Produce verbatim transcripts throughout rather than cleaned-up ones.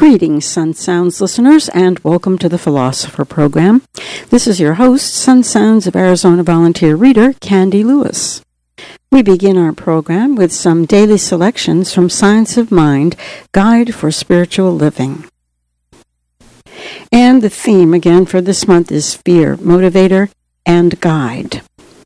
Greetings, Sun Sounds listeners, and welcome to the Philosopher Program. This is your host, Sun Sounds of Arizona volunteer reader, Candy Lewis. We begin our program with some daily selections from Science of Mind, Guide for Spiritual Living. And the theme again for this month is fear, motivator, and guide.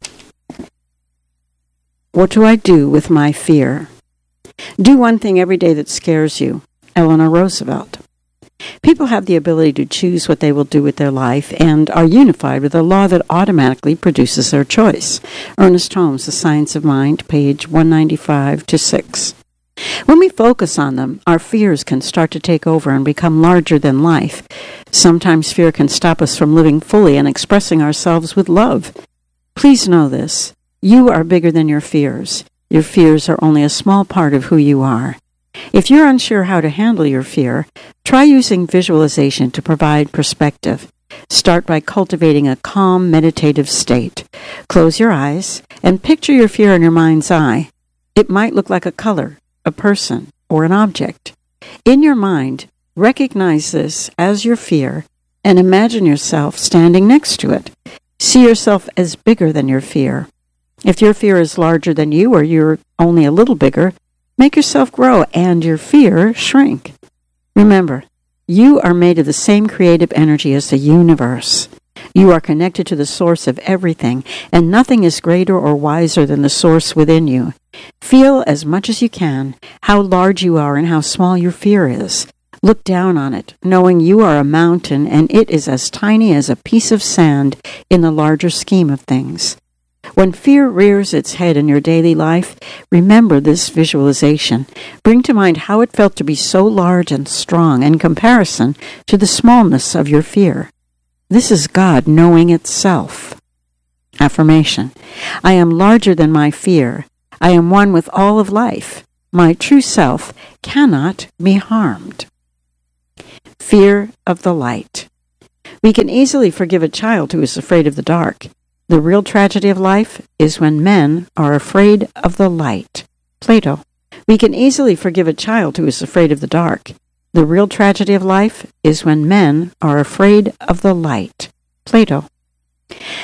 What do I do with my fear? Do one thing every day that scares you. Eleanor Roosevelt. People have the ability to choose what they will do with their life and are unified with a law that automatically produces their choice. Ernest Holmes, The Science of Mind, page one ninety-five to six. When we focus on them, our fears can start to take over and become larger than life. Sometimes fear can stop us from living fully and expressing ourselves with love. Please know this. You are bigger than your fears. Your fears are only a small part of who you are. If you're unsure how to handle your fear, try using visualization to provide perspective. Start by cultivating a calm, meditative state. Close your eyes and picture your fear in your mind's eye. It might look like a color, a person, or an object. In your mind, recognize this as your fear and imagine yourself standing next to it. See yourself as bigger than your fear. If your fear is larger than you or you're only a little bigger, make yourself grow and your fear shrink. Remember, you are made of the same creative energy as the universe. You are connected to the source of everything, and nothing is greater or wiser than the source within you. Feel as much as you can how large you are and how small your fear is. Look down on it, knowing you are a mountain and it is as tiny as a piece of sand in the larger scheme of things. When fear rears its head in your daily life, remember this visualization. Bring to mind how it felt to be so large and strong in comparison to the smallness of your fear. This is God knowing itself. Affirmation. I am larger than my fear. I am one with all of life. My true self cannot be harmed. Fear of the light. We can easily forgive a child who is afraid of the dark. The real tragedy of life is when men are afraid of the light. Plato. We can easily forgive a child who is afraid of the dark. The real tragedy of life is when men are afraid of the light. Plato.